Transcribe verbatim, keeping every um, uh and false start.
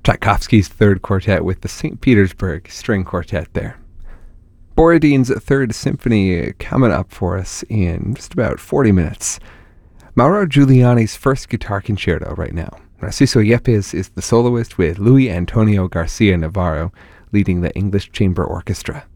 Tchaikovsky's Third Quartet with the Saint Petersburg String Quartet there. Borodin's Third Symphony coming up for us in just about forty minutes. Mauro Giuliani's First Guitar Concerto right now. Narciso Yepes is the soloist with Luis Antonio Garcia Navarro leading the English Chamber Orchestra.